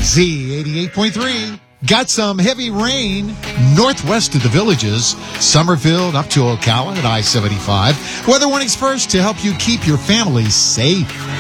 Z88.3. Got some heavy rain northwest of the Villages, Summerfield up to Ocala at I-75. Weather warnings first to help you keep your family safe.